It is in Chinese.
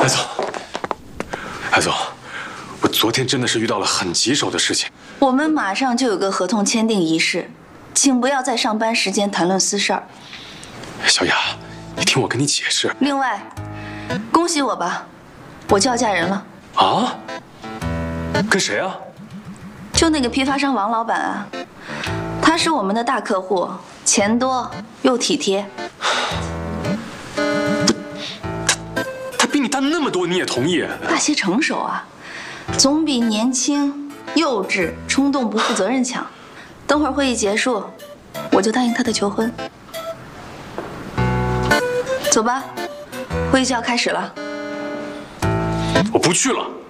艾总，艾总，我昨天真的是遇到了很棘手的事情。 我们马上就有个合同签订仪式，请不要在上班时间谈论私事儿。 小雅，你听我跟你解释。 另外，恭喜我吧，我就要嫁人了。 啊？跟谁啊？ 就那个批发商王老板啊，他是我们的大客户，钱多又体贴。 他比你大那么多，你也同意？ 大些成熟啊，总比年轻、幼稚、冲动、不负责任强。等会儿会议结束，我就答应他的求婚。走吧，会议就要开始了。 我不去了。